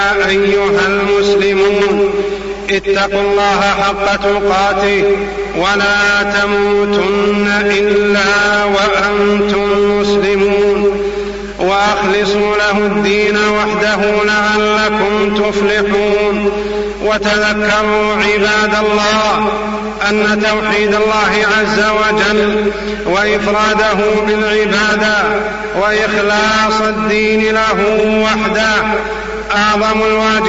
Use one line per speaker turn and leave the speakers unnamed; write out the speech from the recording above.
أيها المسلمون اتقوا الله حق تقاته ولا تموتن إلا وأنتم مسلمون وأخلصوا له الدين وحده لعلكم تفلحون. وتذكروا عباد الله أن توحيد الله عز وجل وإفراده بالعبادة وإخلاص الدين له وحده أعظم الواجبات